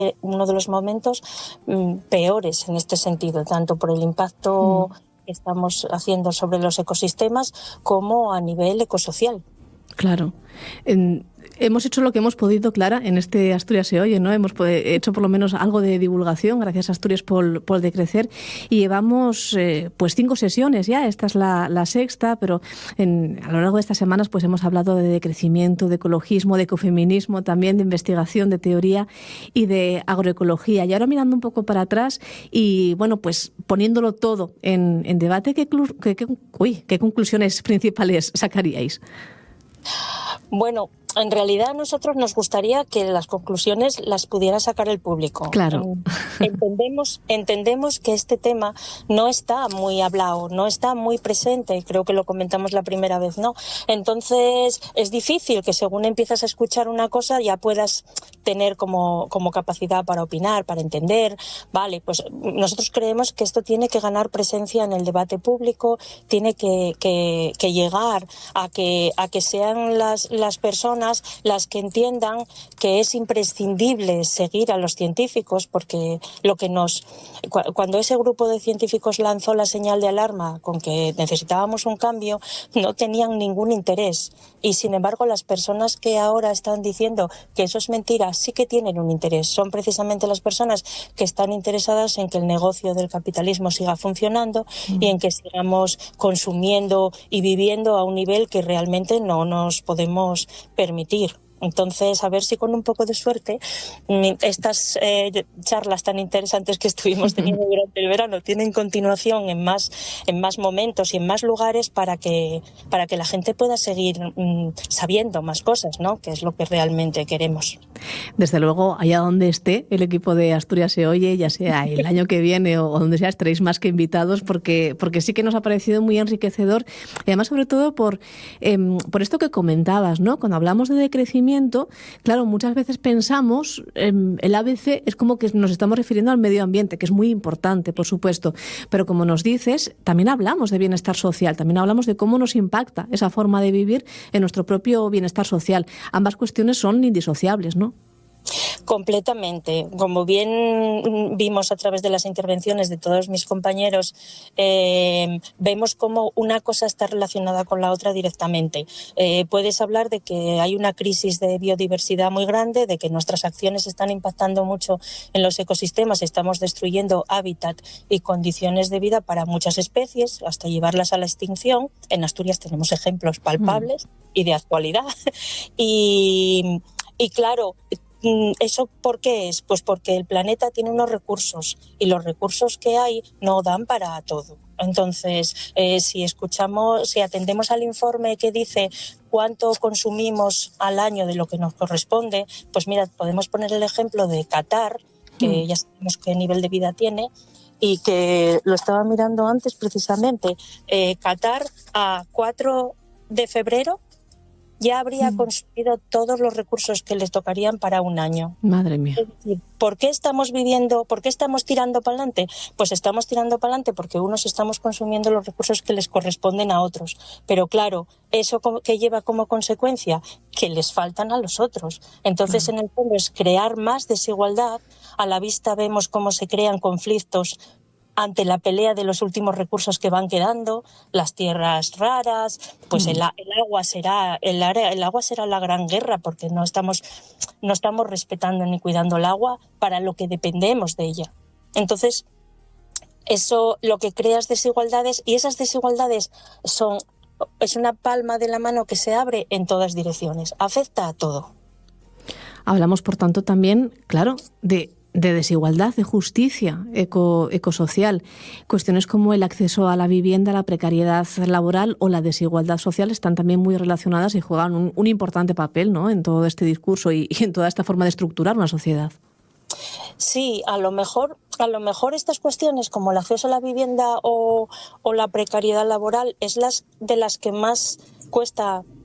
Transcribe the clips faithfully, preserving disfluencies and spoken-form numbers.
uno de los momentos mm, peores en este sentido, tanto por el impacto mm. que estamos haciendo sobre los ecosistemas como a nivel ecosocial. Claro. En, hemos hecho lo que hemos podido, Clara, en este Asturias se oye, ¿no? Hemos hecho por lo menos algo de divulgación, gracias a Asturias por, por Decrecer, y llevamos eh, pues cinco sesiones ya, esta es la, la sexta, pero en, a lo largo de estas semanas pues hemos hablado de decrecimiento, de ecologismo, de ecofeminismo, también de investigación, de teoría y de agroecología. Y ahora mirando un poco para atrás y, bueno, pues poniéndolo todo en, en debate, ¿qué, qué, qué, uy, ¿qué conclusiones principales sacaríais? Bueno, en realidad a nosotros nos gustaría que las conclusiones las pudiera sacar el público. Claro. Entendemos, entendemos que este tema no está muy hablado, no está muy presente, creo que lo comentamos la primera vez, ¿no? Entonces es difícil que según empiezas a escuchar una cosa ya puedas tener como, como capacidad para opinar, para entender. Vale, pues nosotros creemos que esto tiene que ganar presencia en el debate público, tiene que, que, que llegar a que, a que sean las, las personas las que entiendan que es imprescindible seguir a los científicos, porque lo que nos cuando ese grupo de científicos lanzó la señal de alarma con que necesitábamos un cambio, no tenían ningún interés, y sin embargo las personas que ahora están diciendo que eso es mentira sí que tienen un interés, son precisamente las personas que están interesadas en que el negocio del capitalismo siga funcionando mm. y en que sigamos consumiendo y viviendo a un nivel que realmente no nos podemos permitir. Entonces, a ver si con un poco de suerte estas eh, charlas tan interesantes que estuvimos teniendo durante el verano tienen continuación en más, en más momentos y en más lugares para que, para que la gente pueda seguir mm, sabiendo más cosas, ¿no? Que es lo que realmente queremos. Desde luego, allá donde esté el equipo de Asturias se oye, ya sea el año que viene o donde sea, estaréis más que invitados, porque, porque sí que nos ha parecido muy enriquecedor, y además sobre todo por, eh, por esto que comentabas, ¿no? Cuando hablamos de decrecimiento, claro, muchas veces pensamos, eh, el A B C es como que nos estamos refiriendo al medio ambiente, que es muy importante, por supuesto, pero como nos dices, también hablamos de bienestar social, también hablamos de cómo nos impacta esa forma de vivir en nuestro propio bienestar social. Ambas cuestiones son indisociables, ¿no? Completamente. Como bien vimos a través de las intervenciones de todos mis compañeros, eh, vemos cómo una cosa está relacionada con la otra directamente. Eh, puedes hablar de que hay una crisis de biodiversidad muy grande, de que nuestras acciones están impactando mucho en los ecosistemas, estamos destruyendo hábitat y condiciones de vida para muchas especies, hasta llevarlas a la extinción. En Asturias tenemos ejemplos palpables mm. y de actualidad. y, y claro, ¿eso por qué es? Pues porque el planeta tiene unos recursos y los recursos que hay no dan para todo. Entonces, eh, si escuchamos, si atendemos al informe que dice cuánto consumimos al año de lo que nos corresponde, pues mira, podemos poner el ejemplo de Qatar, que mm. ya sabemos qué nivel de vida tiene, y que lo estaba mirando antes precisamente. Eh, Qatar a cuatro de febrero ya habría mm. consumido todos los recursos que les tocarían para un año. Madre mía. Es decir, ¿por qué estamos viviendo, por qué estamos tirando para adelante? Pues estamos tirando para adelante porque unos estamos consumiendo los recursos que les corresponden a otros. Pero claro, ¿eso que lleva como consecuencia? Que les faltan a los otros. Entonces, mm. en el fondo es crear más desigualdad. A la vista vemos cómo se crean conflictos ante la pelea de los últimos recursos que van quedando, las tierras raras, pues mm. el, el agua será el, área, el agua será la gran guerra, porque no estamos, no estamos respetando ni cuidando el agua para lo que dependemos de ella. Entonces, eso lo que crea es desigualdades, y esas desigualdades son es una palma de la mano que se abre en todas direcciones, afecta a todo. Hablamos, por tanto, también, claro, de de desigualdad, de justicia eco, ecosocial. Cuestiones como el acceso a la vivienda, la precariedad laboral o la desigualdad social están también muy relacionadas y juegan un, un importante papel, ¿no?, en todo este discurso y, y en toda esta forma de estructurar una sociedad. Sí, a lo mejor, a lo mejor estas cuestiones como el acceso a la vivienda o, o la precariedad laboral es las de las que más cuesta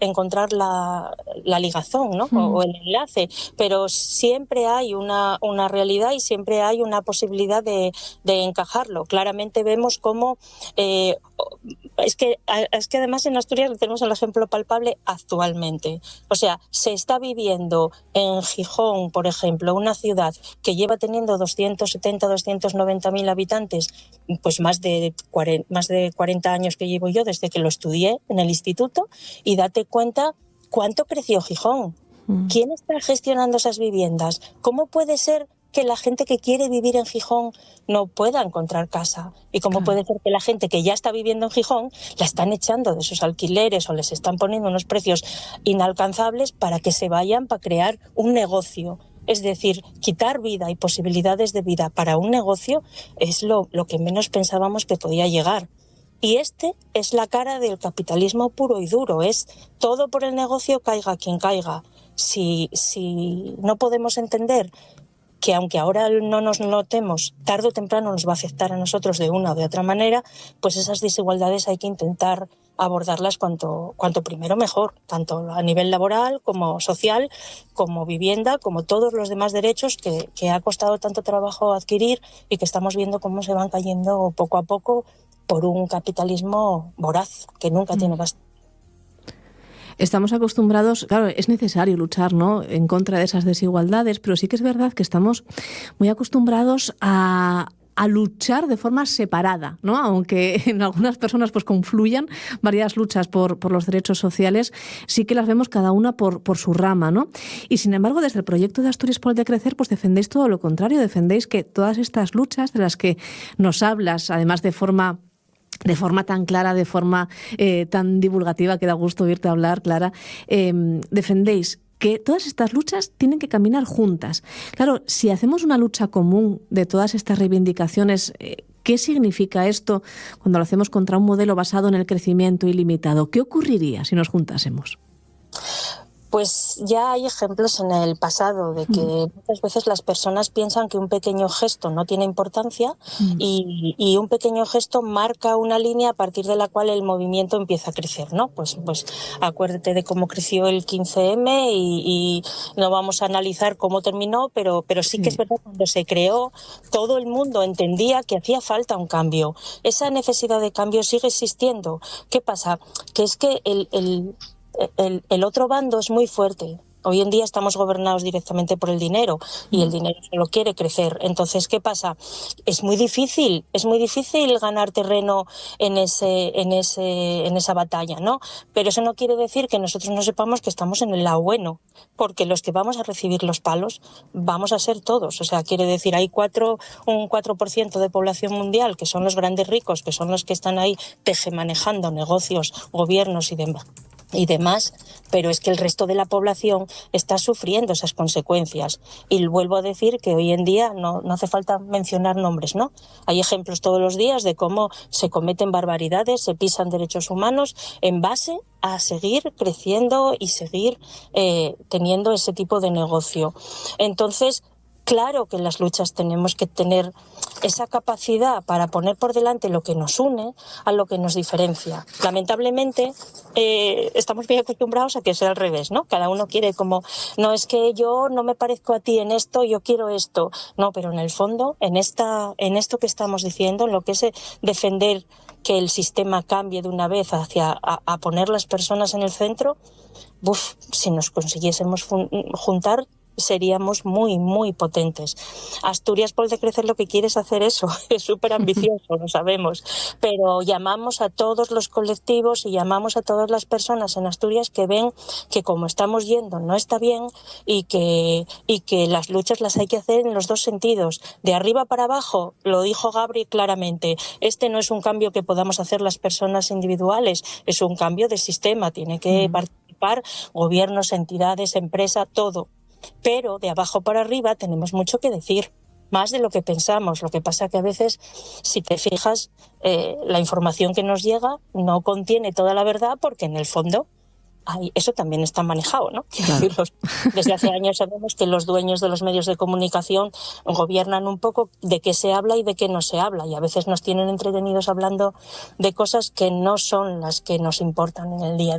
encontrar la, la ligazón, ¿no? Mm. o, o el enlace, pero siempre hay una, una realidad y siempre hay una posibilidad de, de encajarlo. Claramente vemos cómo eh, es que es que además en Asturias tenemos el ejemplo palpable actualmente. O sea, se está viviendo en Gijón, por ejemplo, una ciudad que lleva teniendo doscientos setenta, doscientos noventa mil habitantes, pues más de cuarenta, más de cuarenta años que llevo yo desde que lo estudié en el instituto, y date cuenta cuánto creció Gijón. Mm. ¿Quién está gestionando esas viviendas? ¿Cómo puede ser que la gente que quiere vivir en Gijón no pueda encontrar casa? ¿Y cómo claro. puede ser que la gente que ya está viviendo en Gijón la están echando de sus alquileres o les están poniendo unos precios inalcanzables para que se vayan para crear un negocio? Es decir, quitar vida y posibilidades de vida para un negocio es lo, lo que menos pensábamos que podía llegar. Y este es la cara del capitalismo puro y duro, es todo por el negocio, caiga quien caiga. Si, si no podemos entender que aunque ahora no nos notemos, tarde o temprano nos va a afectar a nosotros de una o de otra manera, pues esas desigualdades hay que intentar abordarlas cuanto, cuanto primero mejor, tanto a nivel laboral como social, como vivienda, como todos los demás derechos que, que ha costado tanto trabajo adquirir y que estamos viendo cómo se van cayendo poco a poco por un capitalismo voraz que nunca mm. tiene bastante. Estamos acostumbrados, claro, es necesario luchar, ¿no?, en contra de esas desigualdades, pero sí que es verdad que estamos muy acostumbrados a, a luchar de forma separada, ¿no? Aunque en algunas personas pues confluyan varias luchas por, por los derechos sociales, sí que las vemos cada una por, por su rama, ¿no? Y sin embargo, desde el proyecto de Asturias por el Decrecer, pues defendéis todo lo contrario, defendéis que todas estas luchas de las que nos hablas, además de forma de forma tan clara, de forma eh, tan divulgativa, que da gusto oírte hablar, Clara, eh, defendéis que todas estas luchas tienen que caminar juntas. Claro, si hacemos una lucha común de todas estas reivindicaciones, eh, ¿qué significa esto cuando lo hacemos contra un modelo basado en el crecimiento ilimitado? ¿Qué ocurriría si nos juntásemos? Pues ya hay ejemplos en el pasado de que mm. muchas veces las personas piensan que un pequeño gesto no tiene importancia mm. y, y un pequeño gesto marca una línea a partir de la cual el movimiento empieza a crecer, ¿no? Pues, pues acuérdate de cómo creció el quince eme y, y no vamos a analizar cómo terminó, pero, pero sí, sí que es verdad, cuando se creó todo el mundo entendía que hacía falta un cambio. Esa necesidad de cambio sigue existiendo. ¿Qué pasa? Que es que el... el El, el otro bando es muy fuerte. Hoy en día estamos gobernados directamente por el dinero y el dinero solo quiere crecer. Entonces, ¿qué pasa? Es muy difícil, es muy difícil ganar terreno en ese, en ese, en esa batalla, ¿no? Pero eso no quiere decir que nosotros no sepamos que estamos en el lado bueno, porque los que vamos a recibir los palos vamos a ser todos. O sea, quiere decir, hay cuatro, un cuatro por ciento de población mundial que son los grandes ricos, que son los que están ahí tejemanejando negocios, gobiernos y demás. y demás, pero es que el resto de la población está sufriendo esas consecuencias. Y vuelvo a decir que hoy en día no, no hace falta mencionar nombres, ¿no? Hay ejemplos todos los días de cómo se cometen barbaridades, se pisan derechos humanos en base a seguir creciendo y seguir eh, teniendo ese tipo de negocio. Entonces, claro que en las luchas tenemos que tener esa capacidad para poner por delante lo que nos une a lo que nos diferencia. Lamentablemente eh, estamos bien acostumbrados a que sea al revés, ¿no? Cada uno quiere como, no es que yo no me parezco a ti en esto, yo quiero esto. No, pero en el fondo, en esta, en esto que estamos diciendo, en lo que es defender que el sistema cambie de una vez hacia a, a poner las personas en el centro, uf, si nos consiguiésemos fun- juntar, seríamos muy, muy potentes. Asturias por el Decrecer lo que quiere es hacer eso, es súper ambicioso, lo sabemos, pero llamamos a todos los colectivos y llamamos a todas las personas en Asturias que ven que como estamos yendo no está bien y que, y que las luchas las hay que hacer en los dos sentidos, de arriba para abajo. Lo dijo Gabri claramente, este no es un cambio que podamos hacer las personas individuales, es un cambio de sistema, tiene que mm. participar gobiernos, entidades, empresas, todo. Pero de abajo para arriba tenemos mucho que decir, más de lo que pensamos. Lo que pasa que a veces, si te fijas, eh, la información que nos llega no contiene toda la verdad, porque en el fondo ay, eso también está manejado, ¿no? Claro. Desde hace años sabemos que los dueños de los medios de comunicación gobiernan un poco de qué se habla y de qué no se habla, y a veces nos tienen entretenidos hablando de cosas que no son las que nos importan en el día a día.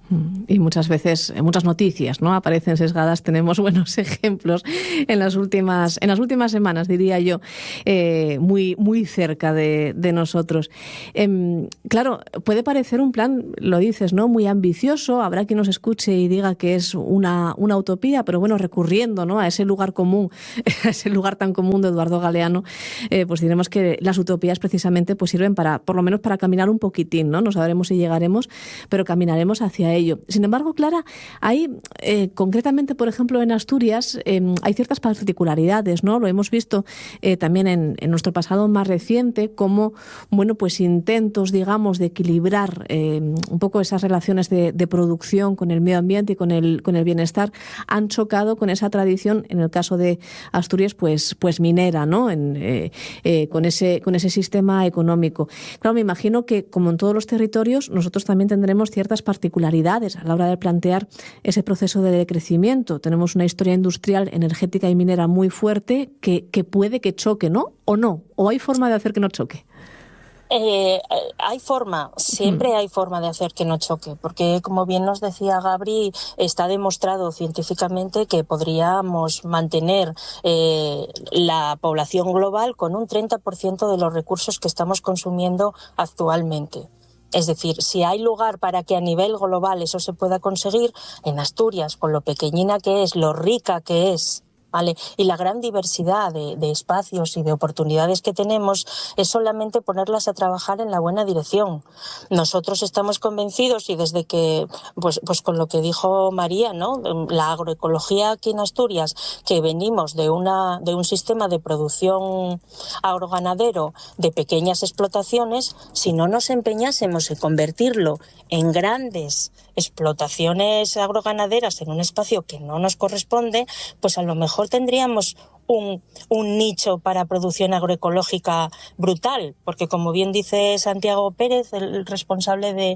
Y muchas veces, en muchas noticias, ¿no?, aparecen sesgadas. Tenemos buenos ejemplos en las últimas, en las últimas semanas, diría yo, eh, muy, muy cerca de, de nosotros. Eh, claro, puede parecer un plan, lo dices, ¿no?, muy ambicioso. Habrá quien nos escuche y diga que es una, una utopía, pero bueno, recurriendo, ¿no?, a ese lugar común, a ese lugar tan común de Eduardo Galeano, eh, pues diremos que las utopías precisamente pues sirven para, por lo menos para caminar un poquitín, ¿no? No sabremos si llegaremos, pero caminaremos hacia ello. Sin embargo, Clara, hay eh, concretamente, por ejemplo, en Asturias, eh, hay ciertas particularidades, ¿no? Lo hemos visto eh, también en, en nuestro pasado más reciente, como, bueno, pues intentos, digamos, de equilibrar eh, un poco esas relaciones de, de producción con el medio ambiente y con el, con el bienestar, han chocado con esa tradición, en el caso de Asturias, pues, pues minera, ¿no? En, eh, eh, con ese, con ese sistema económico. Claro, me imagino que, como en todos los territorios, nosotros también tendremos ciertas particularidades a la hora de plantear ese proceso de decrecimiento. Tenemos una historia industrial, energética y minera muy fuerte que, que puede que choque, ¿no? ¿O no? ¿O hay forma de hacer que no choque? Eh, hay forma, siempre hay forma de hacer que no choque, porque como bien nos decía Gabri, está demostrado científicamente que podríamos mantener eh, la población global con un treinta por ciento de los recursos que estamos consumiendo actualmente. Es decir, si hay lugar para que a nivel global eso se pueda conseguir, en Asturias, con lo pequeñina que es, lo rica que es, ¿vale?, y la gran diversidad de, de espacios y de oportunidades que tenemos, es solamente ponerlas a trabajar en la buena dirección. Nosotros estamos convencidos, y desde que, pues, pues con lo que dijo María, ¿no?, la agroecología aquí en Asturias, que venimos de una de un sistema de producción agroganadero de pequeñas explotaciones, si no nos empeñásemos en convertirlo en grandes explotaciones agroganaderas en un espacio que no nos corresponde, pues a lo mejor tendríamos un, un nicho para producción agroecológica brutal, porque como bien dice Santiago Pérez, el responsable de,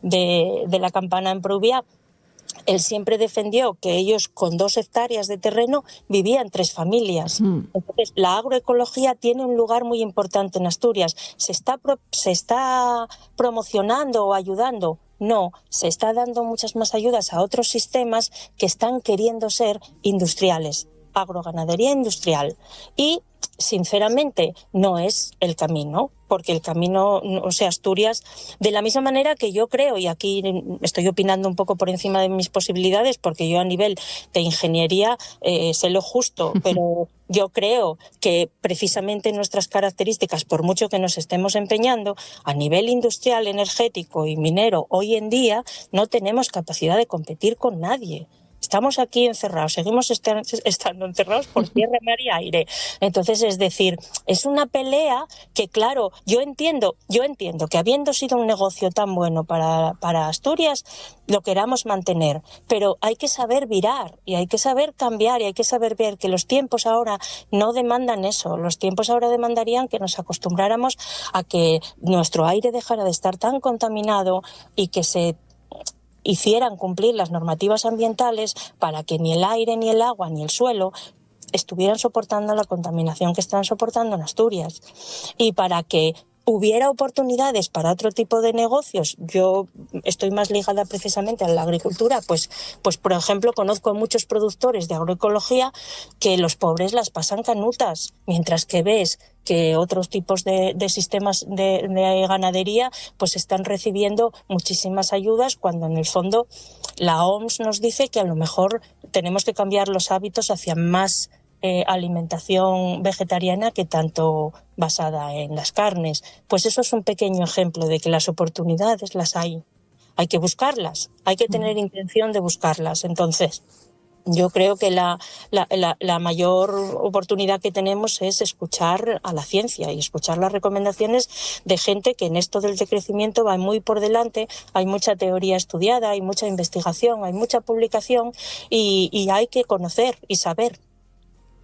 de, de la campana en Pruvia, él siempre defendió que ellos con dos hectáreas de terreno vivían tres familias. Mm. Entonces, la agroecología tiene un lugar muy importante en Asturias. ¿Se está, pro, se está promocionando o ayudando? No, se está dando muchas más ayudas a otros sistemas que están queriendo ser industriales, agroganadería industrial. Y, sinceramente, no es el camino, porque el camino, o sea, Asturias, de la misma manera que yo creo, y aquí estoy opinando un poco por encima de mis posibilidades, porque yo a nivel de ingeniería eh, sé lo justo, pero yo creo que precisamente nuestras características, por mucho que nos estemos empeñando, a nivel industrial, energético y minero, hoy en día no tenemos capacidad de competir con nadie. Estamos aquí encerrados, seguimos estando encerrados por tierra, mar y aire. Entonces, es decir, es una pelea que, claro, yo entiendo, yo entiendo que habiendo sido un negocio tan bueno para, para Asturias, lo queramos mantener, pero hay que saber virar y hay que saber cambiar y hay que saber ver que los tiempos ahora no demandan eso. Los tiempos ahora demandarían que nos acostumbráramos a que nuestro aire dejara de estar tan contaminado y que se hicieran cumplir las normativas ambientales para que ni el aire, ni el agua, ni el suelo estuvieran soportando la contaminación que están soportando en Asturias. Y para que hubiera oportunidades para otro tipo de negocios, yo estoy más ligada precisamente a la agricultura, pues, pues por ejemplo, conozco a muchos productores de agroecología que los pobres las pasan canutas, mientras que ves que otros tipos de, de sistemas de, de ganadería pues están recibiendo muchísimas ayudas, cuando en el fondo la O M S nos dice que a lo mejor tenemos que cambiar los hábitos hacia más Eh, alimentación vegetariana que tanto basada en las carnes. Pues eso es un pequeño ejemplo de que las oportunidades las hay. Hay que buscarlas, hay que tener intención de buscarlas. Entonces, yo creo que la, la, la, la mayor oportunidad que tenemos es escuchar a la ciencia y escuchar las recomendaciones de gente que en esto del decrecimiento va muy por delante. Hay mucha teoría estudiada, hay mucha investigación, hay mucha publicación y, y hay que conocer y saber.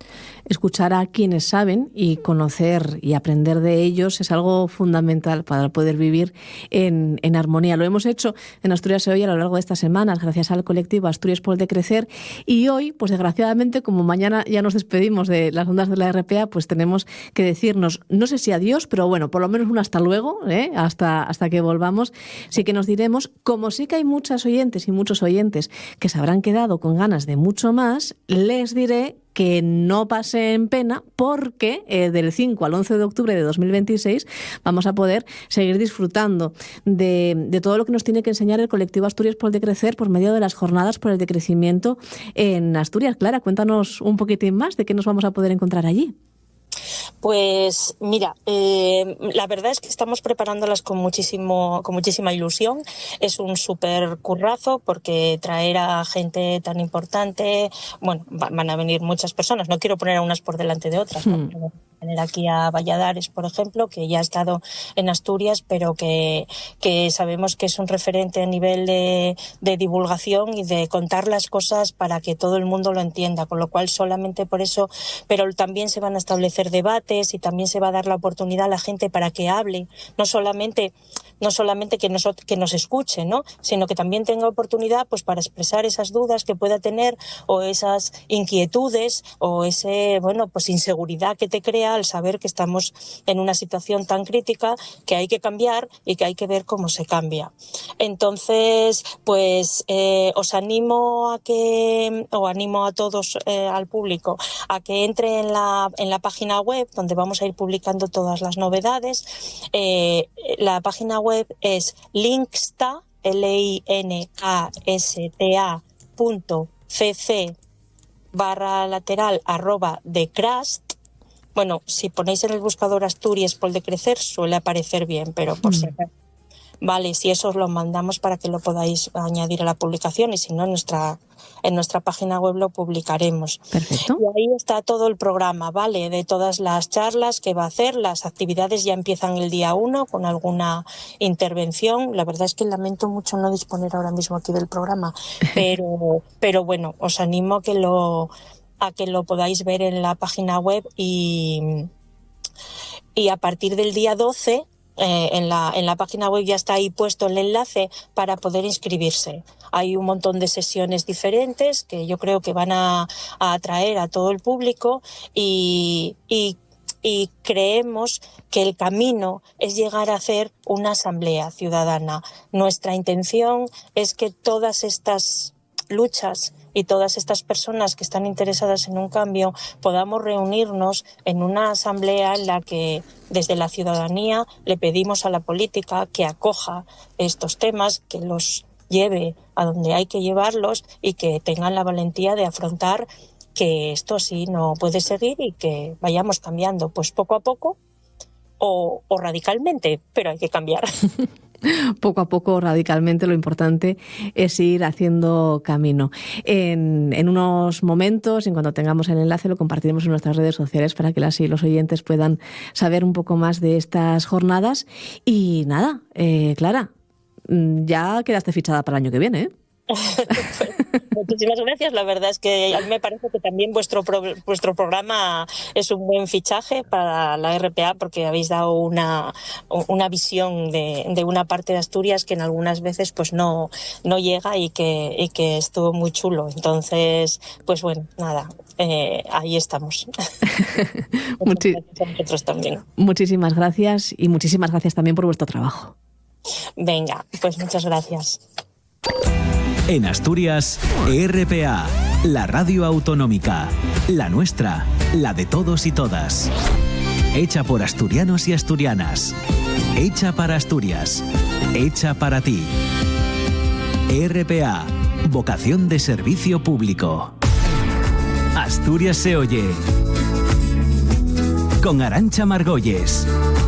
escuchar a quienes saben y conocer y aprender de ellos es algo fundamental para poder vivir en, en armonía. Lo hemos hecho en Asturias Se Oye a lo largo de estas semanas, gracias al colectivo Asturias por el Decrecer, y hoy, pues desgraciadamente, como mañana ya nos despedimos de las ondas de la R P A, pues tenemos que decirnos, no sé si adiós, pero bueno, por lo menos un hasta luego, ¿eh? hasta, hasta que volvamos. Sí que nos diremos, como sí que hay muchas oyentes y muchos oyentes que se habrán quedado con ganas de mucho más, les diré que no pasen pena porque eh, del cinco al once de octubre de dos mil veintiséis vamos a poder seguir disfrutando de, de todo lo que nos tiene que enseñar el colectivo Asturias por el Decrecer por medio de las jornadas por el decrecimiento en Asturias. Clara, cuéntanos un poquitín más de qué nos vamos a poder encontrar allí. Pues mira, eh, la verdad es que estamos preparándolas con muchísimo, con muchísima ilusión. Es un súper currazo porque traer a gente tan importante, bueno, van a venir muchas personas. No quiero poner a unas por delante de otras, ¿no? Pero tener aquí a Valladares, por ejemplo, que ya ha estado en Asturias, pero que, que sabemos que es un referente a nivel de, de divulgación y de contar las cosas para que todo el mundo lo entienda, con lo cual solamente por eso, pero también se van a establecer debates y también se va a dar la oportunidad a la gente para que hable, no solamente, no solamente que nos, que nos escuche, ¿no? Sino que también tenga oportunidad pues para expresar esas dudas que pueda tener o esas inquietudes o ese, bueno, pues inseguridad que te crea al saber que estamos en una situación tan crítica que hay que cambiar y que hay que ver cómo se cambia. Entonces, pues eh, os animo a que, o animo a todos, eh, al público, a que entre en la, en la página web donde vamos a ir publicando todas las novedades. Eh, la página web es linksta, L I N K S T A punto C C barra lateral arroba de Crast. Bueno, si ponéis en el buscador Asturias por el Decrecer suele aparecer bien, pero por si acaso. Vale, si eso os lo mandamos para que lo podáis añadir a la publicación y si no, en nuestra, en nuestra página web lo publicaremos. Perfecto. Y ahí está todo el programa, ¿vale? De todas las charlas que va a hacer, las actividades ya empiezan el día uno con alguna intervención. La verdad es que lamento mucho no disponer ahora mismo aquí del programa, pero, pero bueno, os animo a que lo... a que lo podáis ver en la página web y, y a partir del día doce eh, en, la, en la página web ya está ahí puesto el enlace para poder inscribirse. Hay un montón de sesiones diferentes que yo creo que van a, a atraer a todo el público y, y, y creemos que el camino es llegar a hacer una asamblea ciudadana. Nuestra intención es que todas estas luchas y todas estas personas que están interesadas en un cambio podamos reunirnos en una asamblea en la que desde la ciudadanía le pedimos a la política que acoja estos temas, que los lleve a donde hay que llevarlos y que tengan la valentía de afrontar que esto así no puede seguir y que vayamos cambiando pues poco a poco o, o radicalmente, pero hay que cambiar. Poco a poco, radicalmente, lo importante es ir haciendo camino. En, en unos momentos, en cuanto tengamos el enlace, lo compartiremos en nuestras redes sociales para que las y los oyentes puedan saber un poco más de estas jornadas. Y nada, eh, Clara, ya quedaste fichada para el año que viene, ¿eh? Muchísimas gracias. La verdad es que a mí me parece que también vuestro pro, vuestro programa es un buen fichaje para la R P A porque habéis dado una, una visión de, de una parte de Asturias que en algunas veces pues no, no llega y que, y que estuvo muy chulo. Entonces, pues bueno, nada, eh, ahí estamos. Muchas gracias a vosotros también. Muchísimas gracias y muchísimas gracias también por vuestro trabajo. Venga, pues muchas gracias. En Asturias, R P A, la radio autonómica, la nuestra, la de todos y todas. Hecha por asturianos y asturianas. Hecha para Asturias. Hecha para ti. R P A, vocación de servicio público. Asturias se oye. Con Arantxa Margolles.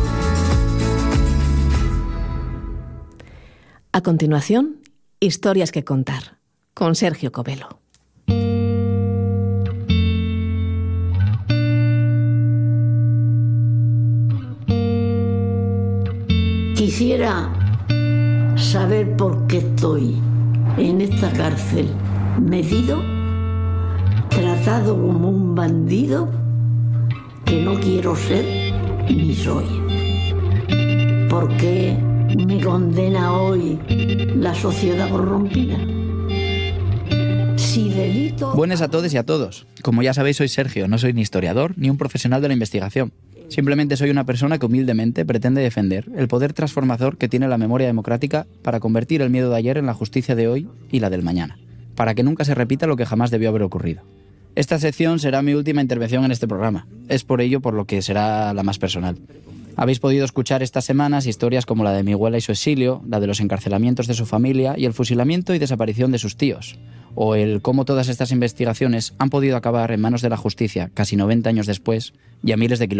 A continuación, historias que contar, con Sergio Covelo. Quisiera saber por qué estoy en esta cárcel, medido, tratado como un bandido que no quiero ser ni soy. ¿Por qué me condena hoy la sociedad corrompida? Si delito... Buenas a todos y a todos. Como ya sabéis, soy Sergio, no soy ni historiador ni un profesional de la investigación. Simplemente soy una persona que humildemente pretende defender el poder transformador que tiene la memoria democrática para convertir el miedo de ayer en la justicia de hoy y la del mañana, para que nunca se repita lo que jamás debió haber ocurrido. Esta sección será mi última intervención en este programa. Es por ello por lo que será la más personal. Habéis podido escuchar estas semanas historias como la de mi abuela y su exilio, la de los encarcelamientos de su familia y el fusilamiento y desaparición de sus tíos, o el cómo todas estas investigaciones han podido acabar en manos de la justicia casi noventa años después y a miles de kilómetros